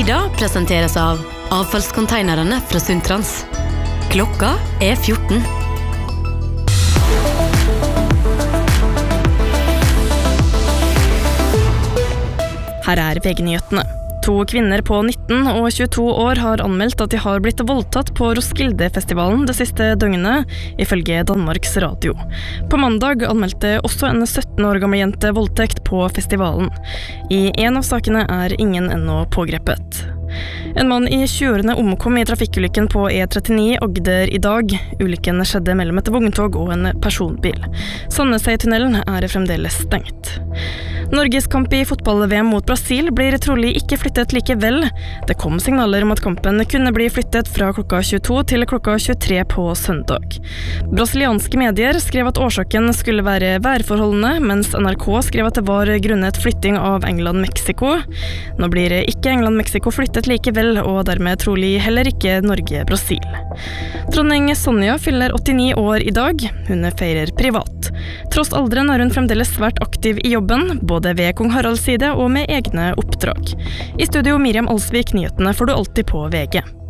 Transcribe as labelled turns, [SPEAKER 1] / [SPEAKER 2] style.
[SPEAKER 1] Tida presenteres av avfallskonteinerne fra Sundtrans. Klokka 14.
[SPEAKER 2] Her VG-nyhetene. 2 kvinner på 19 og 22 år har anmeldt at de har blitt voldtatt på Roskilde-festivalen det siste døgnet, ifølge Danmarks Radio. På mandag anmeldte også en 17 år gammel jente voldtekt på festivalen. I en av sakene ingen ennå pågrepet. En mann i 20-årene omkom i trafikkulykken på E39 Agder i dag. Ulykken skjedde mellom et vogntog og en personbil. Sandnesøytunnelen fremdeles stengt. Norges kamp i fotball-VM mot Brasil blir trolig ikke flyttet likevel. Det kom signaler om at kampen kunne bli flyttet fra klokka 22 til klokka 23 på søndag. Brasilianske medier skrev at årsaken skulle være værforholdene, mens NRK skrev at det var grunnet flytting av England-Mexico. Nå blir ikke England-Mexico flyttet likevel, og dermed trolig heller ikke Norge-Brasil. Dronning Sonja fyller 89 år i dag. Hun feirer privat. Tross alderen hun fremdeles svært aktiv i jobben, både ved Kong Haralds side og med egne oppdrag. I studio Miriam Alsvik, nyhetene får du alltid på VG.